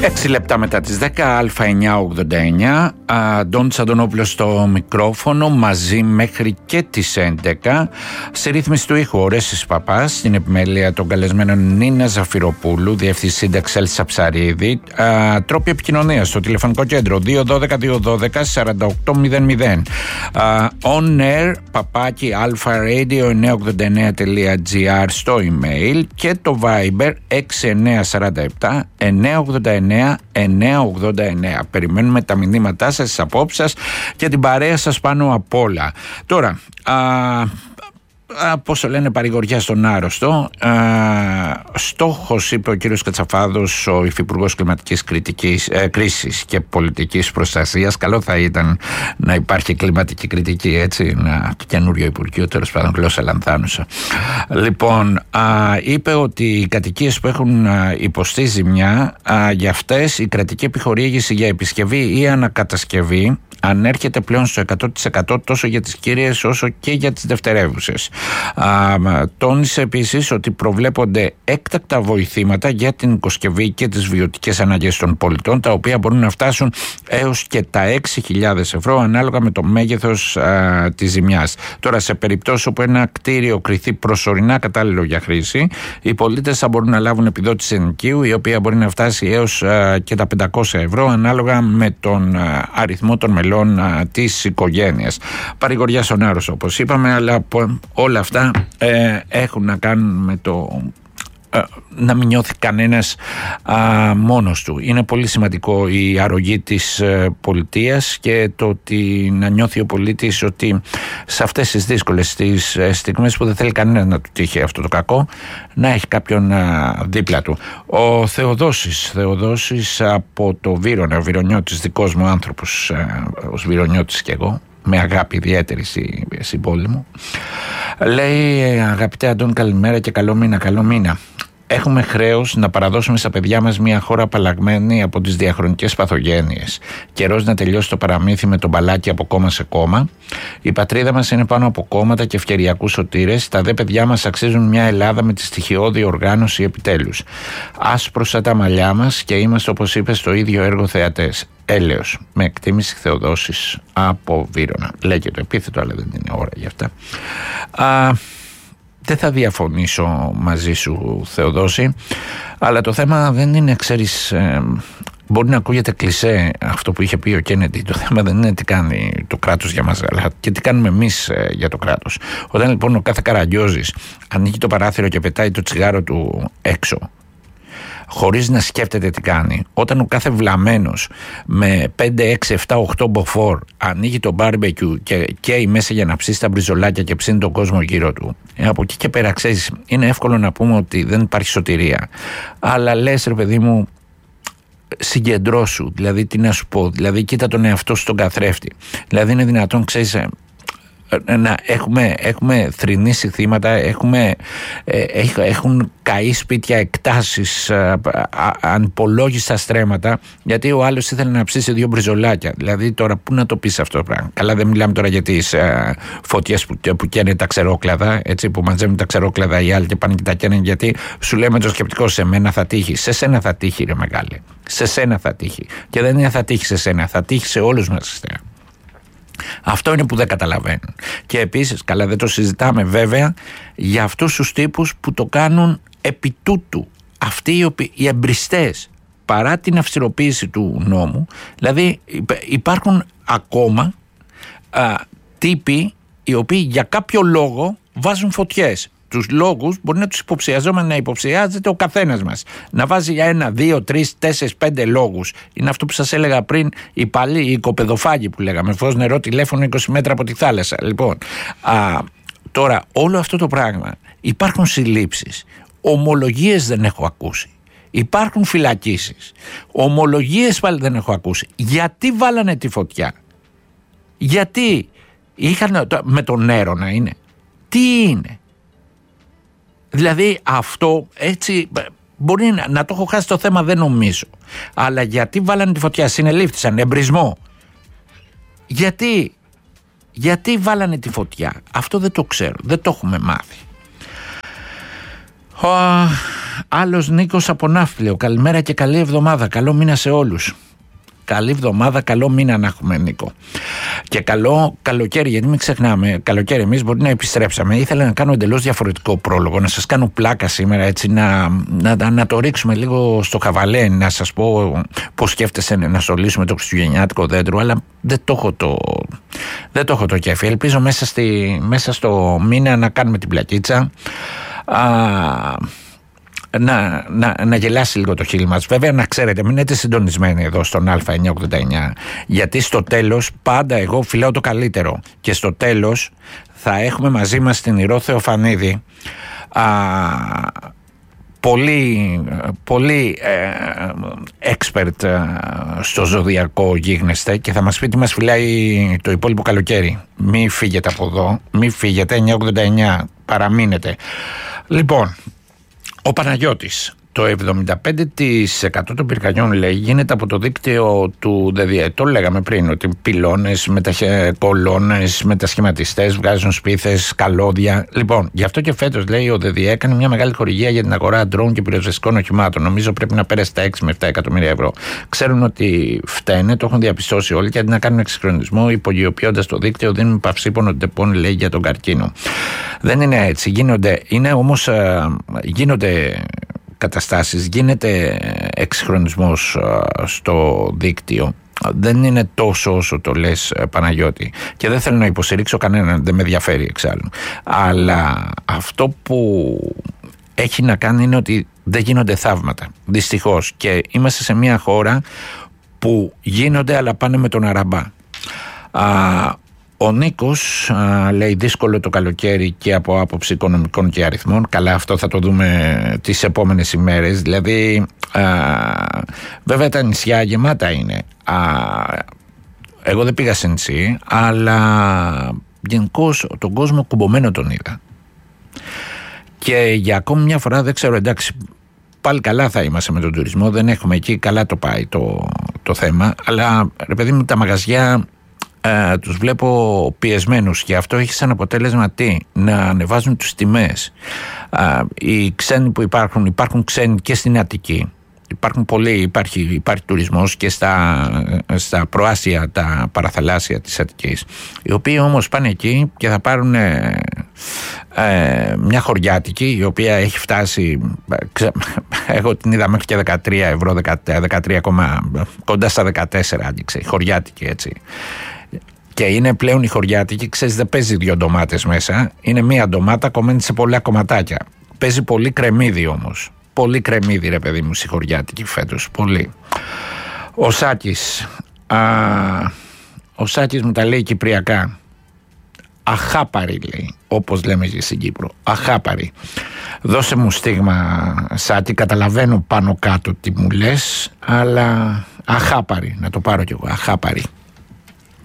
6 λεπτά μετά τις 10, Α989, Αντώνης Αντωνόπουλος στο μικρόφωνο, μαζί μέχρι και τις 11. Σε ρύθμιση του ήχου ο Ρέσης Παπάς, στην επιμέλεια των καλεσμένων Νίνα Ζαφυροπούλου, διευθυντής σύνταξης Έλσα Ψαρίδη. Τρόποι επικοινωνίας στο τηλεφωνικό κέντρο 212-212-4800, on air @ alpharadio989.gr στο email και το Viber 6947 989 989. Περιμένουμε τα μηνύματά σας, τις απόψεις σας και την παρέα σας πάνω απ' όλα. Τώρα, πώς το λένε, παρηγοριά στον άρρωστο. Στόχος, είπε ο κύριος Κατσαφάδος, ο υφυπουργός κλιματικής κρίσης και πολιτικής προστασίας. Καλό θα ήταν να υπάρχει κλιματική κριτική, έτσι, ένα καινούριο υπουργείο, τέλος πάντων, γλώσσα λανθάνουσα. Λοιπόν, είπε ότι οι κατοικίες που έχουν υποστεί ζημιά, για αυτές η κρατική επιχορήγηση για επισκευή ή ανακατασκευή ανέρχεται πλέον στο 100% τόσο για τις κύριες όσο και για τις δευτερεύουσες. Τόνισε επίσης ότι προβλέπονται έκτακτα βοηθήματα για την οικοσκευή και τις βιωτικές ανάγκες των πολιτών, τα οποία μπορούν να φτάσουν έως και τα 6.000 ευρώ ανάλογα με το μέγεθος της ζημιάς. Τώρα, σε περιπτώσεις όπου ένα κτίριο κριθεί προσωρινά κατάλληλο για χρήση, οι πολίτες θα μπορούν να λάβουν επιδότηση ενοικίου, η οποία μπορεί να φτάσει έως και τα 500 ευρώ ανάλογα με τον αριθμό των μελών της οικογένειας. Παρηγοριά στον άρρωστο, όπως είπαμε, αλλά όλα αυτά έχουν να κάνουν με το να μην νιώθει κανένας μόνος του. Είναι πολύ σημαντικό η αρρωγή της πολιτείας και το ότι να νιώθει ο πολίτης ότι σε αυτές τις δύσκολες τις στιγμές που δεν θέλει κανένας να του τύχει αυτό το κακό, να έχει κάποιον δίπλα του. Ο Θεοδόσης από το Βύρωνα, ο Βυρωνιώτης, δικός μου άνθρωπος, ως Βυρωνιώτης κι εγώ, με αγάπη ιδιαίτερη στην πόλη μου, λέει: αγαπητέ Αντών, καλημέρα και καλό μήνα. Έχουμε χρέος να παραδώσουμε στα παιδιά μας μια χώρα απαλλαγμένη από τις διαχρονικές παθογένειες. Καιρός να τελειώσει το παραμύθι με τον μπαλάκι από κόμμα σε κόμμα. Η πατρίδα μας είναι πάνω από κόμματα και ευκαιριακούς σωτήρες. Τα δε παιδιά μας αξίζουν μια Ελλάδα με τη στοιχειώδη οργάνωση επιτέλους. Άσπρωσα τα μαλλιά μας και είμαστε, όπως είπε, στο ίδιο έργο θεατές. Έλεος, με εκτίμηση, Θεοδόσης από Βύρωνα. Λέγεται το επίθετο, αλλά δεν είναι ώρα για αυτά. Δεν θα διαφωνήσω μαζί σου, Θεοδόση, αλλά το θέμα δεν είναι, ξέρεις, μπορεί να ακούγεται κλισέ αυτό που είχε πει ο Κέννεντι. Το θέμα δεν είναι τι κάνει το κράτος για μας, αλλά και τι κάνουμε εμείς για το κράτος. Όταν λοιπόν ο κάθε Καραγκιόζης ανοίγει το παράθυρο και πετάει το τσιγάρο του έξω, χωρίς να σκέφτεται τι κάνει, όταν ο κάθε βλαμμένος με 5, 6, 7, 8 μποφόρ ανοίγει το μπάρμπεκιου και καίει μέσα για να ψήσει τα μπριζολάκια και ψήνει τον κόσμο γύρω του, από εκεί και πέρα, ξέρεις, είναι εύκολο να πούμε ότι δεν υπάρχει σωτηρία, αλλά λες, ρε παιδί μου, συγκεντρώσου, δηλαδή τι να σου πω, δηλαδή κοίτα τον εαυτό σου στον καθρέφτη. Δηλαδή είναι δυνατόν, ξέρεις, να έχουμε θρηνήσει θύματα, έχουν καεί σπίτια, εκτάσεις, ανυπολόγιστα στρέμματα, γιατί ο άλλος ήθελε να ψήσει 2 μπριζολάκια. Δηλαδή τώρα πού να το πεις αυτό το πράγμα? Καλά, δεν μιλάμε τώρα για τις φωτιές που καίνε τα ξερόκλαδα, έτσι, που μαζεύουν τα ξερόκλαδα οι άλλοι και πάνε και τα καίνε, γιατί σου λέμε το σκεπτικό, σε μένα θα τύχει. Σε σένα θα τύχει, ρε μεγάλε. Σε σένα θα τύχει. Και δεν είναι θα τύχει σε σένα, θα τύχει σε όλους μας. Αυτό είναι που δεν καταλαβαίνουν. Και επίσης, καλά, δεν το συζητάμε βέβαια, για αυτούς τους τύπους που το κάνουν επί τούτου. Αυτοί οι εμπριστές, παρά την αυστηροποίηση του νόμου, δηλαδή υπάρχουν ακόμα τύποι οι οποίοι για κάποιο λόγο βάζουν φωτιές. Τους λόγους μπορεί να τους υποψιαζόμενοι, να υποψιάζεται ο καθένας μας. Να βάζει για 1, 2, 3, 4, 5 λόγους. Είναι αυτό που σας έλεγα πριν, οι οικοπεδοφάγοι που λέγαμε. Φως, νερό, τηλέφωνο 20 μέτρα από τη θάλασσα. Λοιπόν, τώρα όλο αυτό το πράγμα, υπάρχουν συλλήψεις. Ομολογίες δεν έχω ακούσει. Υπάρχουν φυλακίσεις. Ομολογίες πάλι δεν έχω ακούσει. Γιατί βάλανε τη φωτιά? Γιατί είχαν με τον νερό να είναι? Τι είναι? Δηλαδή αυτό έτσι μπορεί να το έχω χάσει το θέμα, δεν νομίζω. Αλλά γιατί βάλανε τη φωτιά? Συνελήφθησαν, εμπρισμό. Γιατί βάλανε τη φωτιά? Αυτό δεν το ξέρω, δεν το έχουμε μάθει. άλλος Νίκος από Ναύπλιο. Καλημέρα και καλή εβδομάδα. Καλό μήνα σε όλους. Καλή εβδομάδα, καλό μήνα να έχουμε, Νίκο. Και καλό καλοκαίρι, γιατί μην ξεχνάμε, καλοκαίρι εμείς μπορεί να επιστρέψαμε. Ήθελα να κάνω εντελώς διαφορετικό πρόλογο, να σας κάνω πλάκα σήμερα, έτσι, να το ρίξουμε λίγο στο χαβαλέ, να σας πω πώς σκέφτεσαι να στολίσουμε το χριστουγεννιάτικο δέντρο, αλλά δεν το έχω το κέφι. Ελπίζω μέσα στο μήνα να κάνουμε την πλακίτσα. Να γελάσει λίγο το χείλη μας. Βέβαια, να ξέρετε, μείνετε συντονισμένοι εδώ στον Α989, γιατί στο τέλος πάντα εγώ φυλάω το καλύτερο και στο τέλος θα έχουμε μαζί μας την Ηρώ Θεοφανίδη, πολύ expert στο ζωδιακό γίγνεσθε, και θα μας πει τι μας φυλάει το υπόλοιπο καλοκαίρι. Μη φύγετε από εδώ, μη φύγετε. 989, παραμείνετε. Λοιπόν, ο Παναγιώτης, το 75% των πυρκαγιών, λέει, γίνεται από το δίκτυο του ΔΔΕ. Το λέγαμε πριν, ότι πυλώνες, κολόνες, μετασχηματιστές βγάζουν σπίθες, καλώδια. Λοιπόν, γι' αυτό και φέτος, λέει, ο ΔΔΕ έκανε μια μεγάλη χορηγία για την αγορά ντρόουν και πυροσβεστικών οχημάτων. Νομίζω πρέπει να πέρασε τα 6 με 7 εκατομμύρια ευρώ. Ξέρουν ότι φταίνε, το έχουν διαπιστώσει όλοι, και αντί να κάνουν εξυγχρονισμό, υπογειοποιώντας το δίκτυο, δίνουν παυσίπονο τεπών, λέει, για τον καρκίνο. Δεν είναι έτσι. Γίνονται καταστάσεις, γίνεται εξυγχρονισμός στο δίκτυο. Δεν είναι τόσο όσο το λες, Παναγιώτη, και δεν θέλω να υποστηρίξω κανέναν, δεν με ενδιαφέρει εξάλλου, αλλά αυτό που έχει να κάνει είναι ότι δεν γίνονται θαύματα, δυστυχώς, και είμαστε σε μια χώρα που γίνονται αλλά πάνε με τον αραμπά. Ο Νίκος λέει δύσκολο το καλοκαίρι και από άποψη οικονομικών και αριθμών. Καλά, αυτό θα το δούμε τις επόμενες ημέρες. Δηλαδή, βέβαια τα νησιά γεμάτα είναι. Εγώ δεν πήγα σε νησί, αλλά γενικώς τον κόσμο κουμπωμένο τον είδα. Και για ακόμη μια φορά δεν ξέρω, εντάξει, πάλι καλά θα είμαστε με τον τουρισμό, δεν έχουμε εκεί, καλά το πάει το θέμα, αλλά ρε παιδί μου, τα μαγαζιά τους βλέπω πιεσμένους, και αυτό έχει σαν αποτέλεσμα να ανεβάζουν τις τιμές. Οι ξένοι που υπάρχουν ξένοι και στην Αττική, υπάρχει τουρισμός και στα προάσια, τα παραθαλάσσια της Αττικής, οι οποίοι όμως πάνε εκεί και θα πάρουν μια χωριάτικη, η οποία έχει φτάσει, εγώ την είδα μέχρι και 13 ευρώ, 13, κοντά στα 14 άνοιξε η χωριάτικη, έτσι. Και είναι πλέον η χωριάτικη, ξέρεις, δεν παίζει 2 ντομάτες μέσα, είναι μία ντομάτα κομμένη σε πολλά κομματάκια. Παίζει πολύ κρεμμύδι όμως. Πολύ κρεμμύδι, ρε παιδί μου, στη χωριάτικη φέτος. Πολύ. Ο Σάκης μου τα λέει κυπριακά. Αχάπαρη, λέει, όπως λέμε και στην Κύπρο. Αχάπαρη. Δώσε μου στίγμα, Σάκη, καταλαβαίνω πάνω κάτω τι μου λες, αλλά αχάπαρη, να το πάρω κι εγώ. Αχάπαρη.